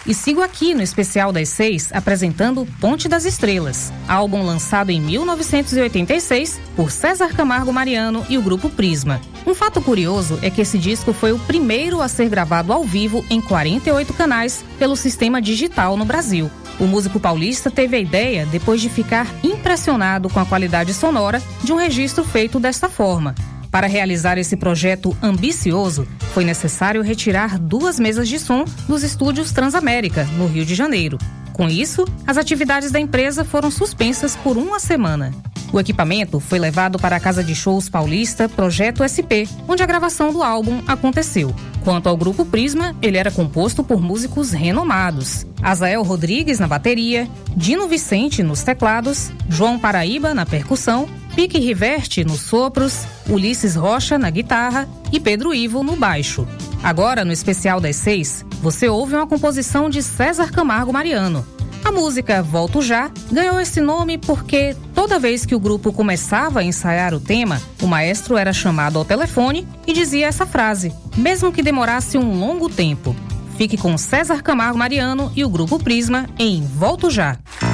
e sigo aqui no Especial das 6 apresentando Ponte das Estrelas, álbum lançado em 1986 por César Camargo Mariano e o Grupo Prisma. Um fato curioso é que esse disco foi o primeiro a ser gravado ao vivo em 48 canais pelo sistema digital no Brasil. O músico paulista teve a ideia depois de ficar impressionado com a qualidade sonora de um registro feito desta forma. Para realizar esse projeto ambicioso, foi necessário retirar 2 mesas de som dos estúdios Transamérica, no Rio de Janeiro. Com isso, as atividades da empresa foram suspensas por 1 semana. O equipamento foi levado para a Casa de Shows Paulista Projeto SP, onde a gravação do álbum aconteceu. Quanto ao Grupo Prisma, ele era composto por músicos renomados: Azael Rodrigues na bateria, Dino Vicente nos teclados, João Paraíba na percussão, Pique Riverte nos sopros, Ulisses Rocha na guitarra e Pedro Ivo no baixo. Agora, no Especial das 6, você ouve uma composição de César Camargo Mariano. A música Volto Já ganhou esse nome porque toda vez que o grupo começava a ensaiar o tema, o maestro era chamado ao telefone e dizia essa frase, mesmo que demorasse um longo tempo. Fique com César Camargo Mariano e o Grupo Prisma em Volto Já.